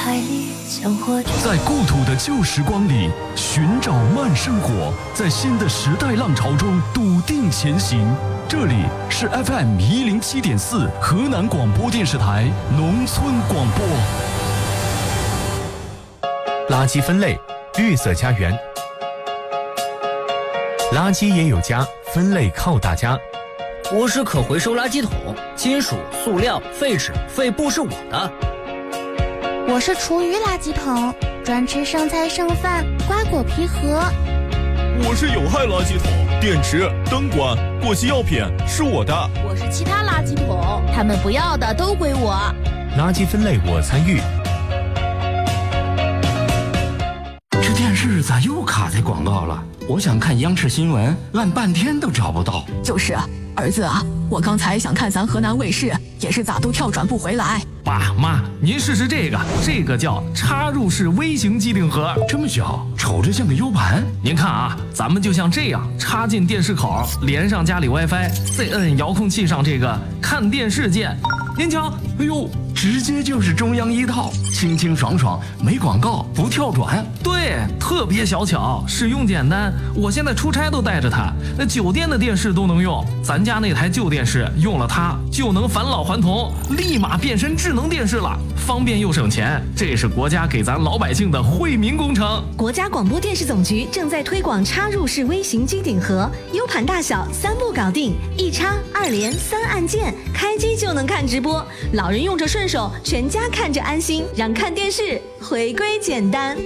海里将火炬。 在故土的旧时光里寻找慢生活，在新的时代浪潮中笃定前行。这里是 FM107.4 河南广播电视台农村广播。 垃圾分类，绿色家园。垃圾也有家，分类靠大家。 我是可回收垃圾桶，金属、塑料、废纸、废布是我的。 我是厨余垃圾桶，专吃剩菜剩饭、瓜果皮核。 我是有害垃圾桶，电池、灯管、过期药品是我的。 我是其他垃圾桶，他们不要的都归我。 垃圾分类我参与。 这电视咋又卡在广告了？我想看央视新闻，按半天都找不到。 就是儿子啊，我刚才想看咱河南卫视，也是咋都跳转不回来。 爸妈，您试试这个叫插入式微型机顶盒， 这么小，瞅着像个 U 盘。 您看啊，咱们就像这样插进电视口，连上家里 WiFi， 再摁遥控器上这个看电视键。您瞧， 哎呦，直接就是中央一套，清清爽爽，没广告，不跳转。 对，特别小巧，使用简单。我现在出差都带着它，那酒店的电视都能用。咱家那台旧电视用了它就能返老还童，立马变身智能电视了，方便又省钱。这是国家给咱老百姓的惠民工程。 国家广播电视总局正在推广插入式微型机顶盒，U 盘大小3步搞定，一插2连3按键，开机就能看直播。老人用着顺手，全家看着安心，让看电视回归简单。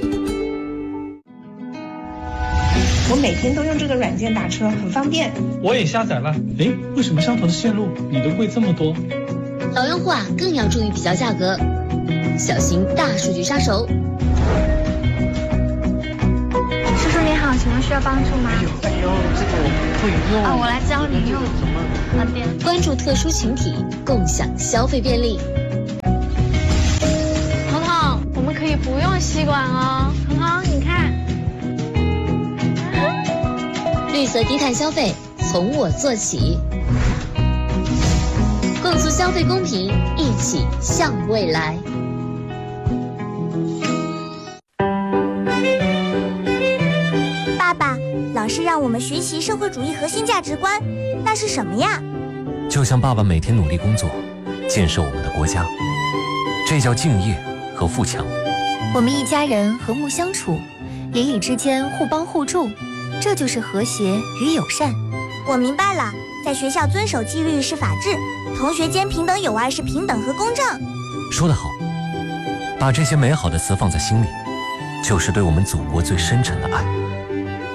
我每天都用这个软件打车，很方便。 我也下载了。诶，为什么相同的线路你的贵这么多？ 老用户啊，更要注意比较价格，小心大数据杀手。 叔叔你好，请问需要帮助吗？ 哎呦，这个我不会用。 我来教你用。 关注特殊群体，共享消费便利。 彤彤，我们可以不用吸管哦。彤彤，你看。 绿色低碳消费，从我做起。共促消费公平，一起向未来。 爸爸，老师让我们学习社会主义核心价值观，那是什么呀？ 就像爸爸每天努力工作，建设我们的国家，这叫敬业和富强。 我们一家人和睦相处，邻里之间互帮互助，这就是和谐与友善。 我明白了，在学校遵守纪律是法治，同学间平等友爱是平等和公正。 说得好，把这些美好的词放在心里，就是对我们祖国最深沉的爱。